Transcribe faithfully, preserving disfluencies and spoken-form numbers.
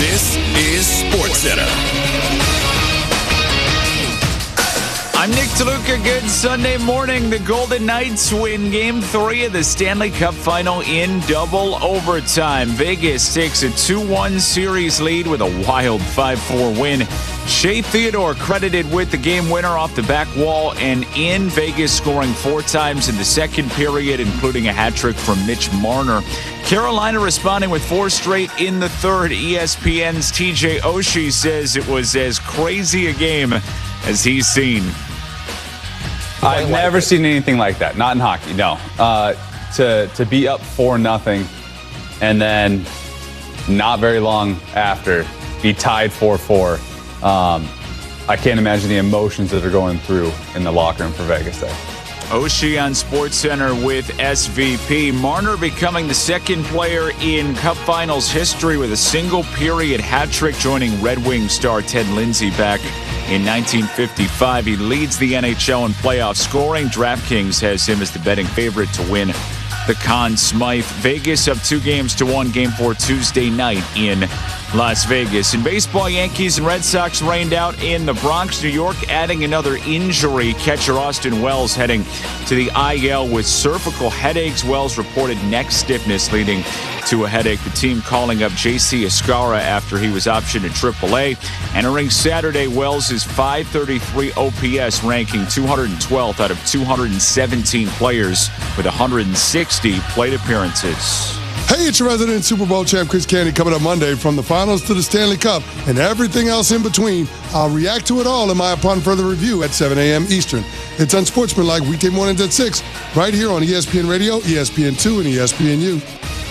This is SportsCenter. I'm Nick DeLuca. Good Sunday morning. The Golden Knights win Game three of the Stanley Cup Final in double overtime. Vegas takes a two one series lead with a wild five four win. Shea Theodore credited with the game winner off the back wall and in. Vegas scoring four times in the second period, including a hat trick from Mitch Marner. Carolina responding with four straight in the third. E S P N's T J Oshie says it was as crazy a game as he's seen. I've never seen anything like that. Not in hockey, no. Uh, to to be up four nothing, and then not very long after be tied four four. Um, I can't imagine the emotions that are going through in the locker room for Vegas there. Oshie on SportsCenter with S V P. Marner becoming the second player in Cup Finals history with a single-period hat trick, joining Red Wings star Ted Lindsay back in nineteen fifty-five. He leads the N H L in playoff scoring. DraftKings has him as the betting favorite to win the Conn Smythe. Vegas up two games to one. Game four Tuesday night in Las Vegas. In baseball, Yankees and Red Sox rained out in the Bronx, New York, adding another injury. Catcher Austin Wells heading to the I L with cervical headaches. Wells reported neck stiffness leading to a headache. The team calling up J C Escara after he was optioned at triple A. Entering Saturday, Wells is five thirty-three O P S, ranking two hundred twelfth out of two hundred seventeen players with one hundred sixty plate appearances. Hey, it's your resident Super Bowl champ, Chris Canty, coming up Monday. From the finals to the Stanley Cup and everything else in between, I'll react to it all in my Upon Further Review at seven a.m. Eastern. It's Unsportsmanlike weekday mornings at six, right here on E S P N Radio, E S P N two, and E S P N U.